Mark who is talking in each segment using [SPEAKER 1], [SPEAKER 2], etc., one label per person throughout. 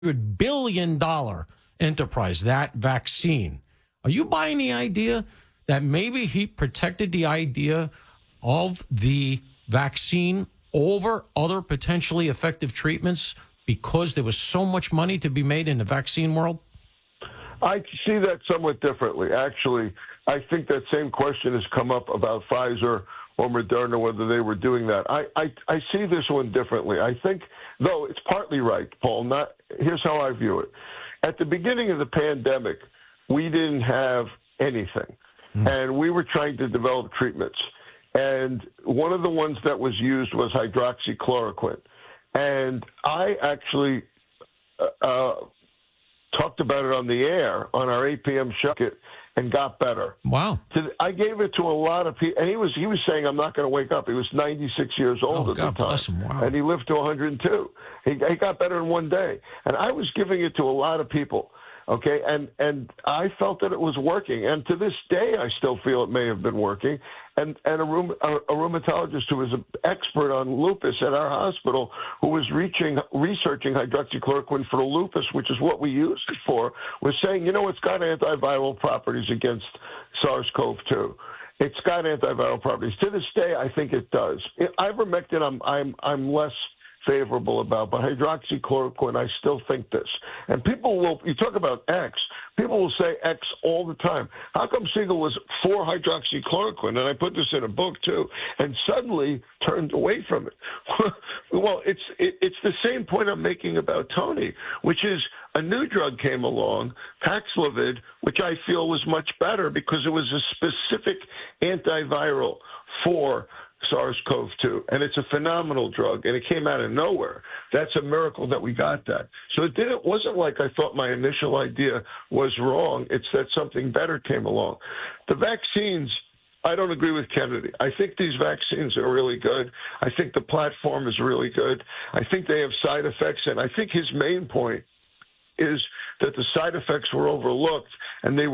[SPEAKER 1] billion enterprise, that vaccine. Are you buying the idea that maybe he protected the idea of the vaccine over other potentially effective treatments because there was so much money to be made in the vaccine world?
[SPEAKER 2] I see that somewhat differently. Actually, I think that same question has come up about Pfizer or Moderna, whether they were doing that. I see this one differently. I think, though, it's partly right, Paul. Here's how I view it. At the beginning of the pandemic, we didn't have anything, and we were trying to develop treatments. And one of the ones that was used was hydroxychloroquine. And I actually talked about it on the air on our 8 p.m. show and got better.
[SPEAKER 1] Wow.
[SPEAKER 2] I gave it to a lot of people. And he was saying, I'm not going to wake up. He was 96 years old at
[SPEAKER 1] God
[SPEAKER 2] the time.
[SPEAKER 1] Bless him. Wow.
[SPEAKER 2] And he lived to 102. He got better in one day. And I was giving it to a lot of people. Okay, and I felt that it was working, and to this day, I still feel it may have been working. And a rheumatologist who was an expert on lupus at our hospital, who was researching hydroxychloroquine for the lupus, which is what we used it for, was saying, it's got antiviral properties against SARS-CoV-2. It's got antiviral properties. To this day, I think it does. Ivermectin, I'm less favorable about, but hydroxychloroquine, I still think this. And you talk about X, people will say X all the time. How come Siegel was for hydroxychloroquine? And I put this in a book too, and suddenly turned away from it. Well, it's the same point I'm making about Tony, which is a new drug came along, Paxlovid, which I feel was much better because it was a specific antiviral for SARS-CoV-2, and it's a phenomenal drug, and it came out of nowhere. That's a miracle that we got that. So it wasn't like I thought my initial idea was wrong. It's that something better came along. The vaccines, I don't agree with Kennedy. I think these vaccines are really good. I think the platform is really good. I think they have side effects, and I think his main point is that the side effects were overlooked and they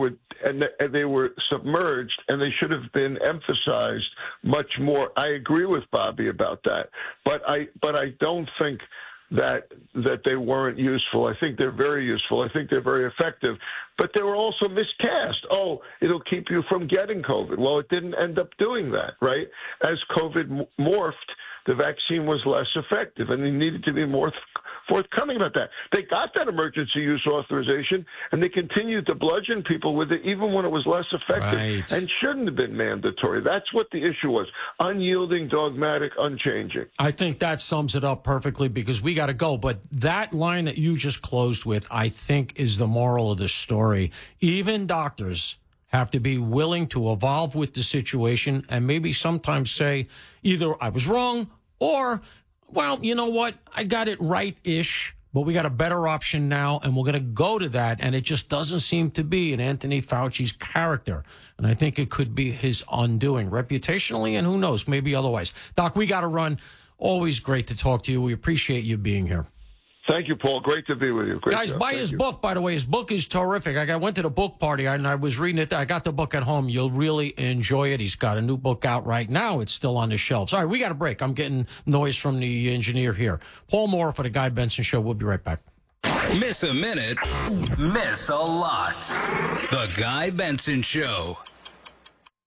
[SPEAKER 2] were submerged, and they should have been emphasized much more. I agree with Bobby about that, but I don't think that they weren't useful. I think they're very useful. I think they're very effective, but they were also miscast. Oh, it'll keep you from getting COVID. Well, it didn't end up doing that, right? As COVID morphed, the vaccine was less effective, and they needed to be more forthcoming about that. They got that emergency use authorization, and they continued to bludgeon people with it even when it was less effective and shouldn't have been mandatory. That's what the issue was: unyielding, dogmatic, unchanging.
[SPEAKER 1] I think that sums it up perfectly, because we got to go. But that line that you just closed with, I think, is the moral of the story. Even doctors have to be willing to evolve with the situation and maybe sometimes say either I was wrong or, well, you know what, I got it right-ish, but we got a better option now, and we're going to go to that. And it just doesn't seem to be in Anthony Fauci's character. And I think it could be his undoing reputationally, and who knows, maybe otherwise. Doc, we got to run. Always great to talk to you. We appreciate you being here.
[SPEAKER 2] Thank you, Paul. Great to be with you.
[SPEAKER 1] Guys, buy his book, by the way. His book is terrific. I went to the book party, and I was reading it. I got the book at home. You'll really enjoy it. He's got a new book out right now. It's still on the shelves. All right, we got a break. I'm getting noise from the engineer here. Paul Moore for The Guy Benson Show. We'll be right back.
[SPEAKER 3] Miss a minute, miss a lot. The Guy Benson Show.